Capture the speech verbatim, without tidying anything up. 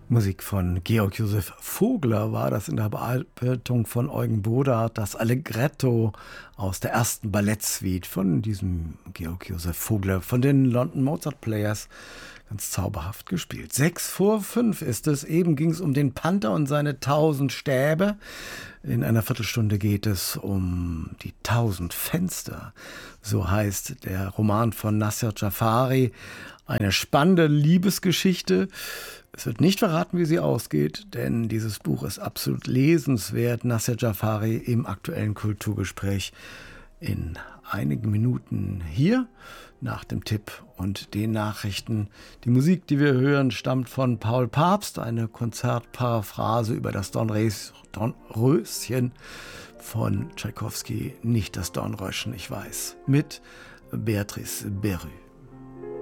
Musik von Georg Josef Vogler war das in der Bearbeitung von Eugen Bodart, das Allegretto aus der ersten Ballettsuite von diesem Georg Josef Vogler, von den London Mozart Players. Ganz zauberhaft gespielt. Sechs vor fünf ist es. Eben ging es um den Panther und seine tausend Stäbe. In einer Viertelstunde geht es um die tausend Fenster. So heißt der Roman von Nasser Jafari. Eine spannende Liebesgeschichte. Es wird nicht verraten, wie sie ausgeht, denn dieses Buch ist absolut lesenswert. Nasser Jafari im aktuellen Kulturgespräch in einigen Minuten hier nach dem Tipp und den Nachrichten. Die Musik, die wir hören, stammt von Paul Pabst, eine Konzertparaphrase über das Dornröschen von Tschaikowski, nicht das Dornröschen, ich weiß, mit Beatrice Berru.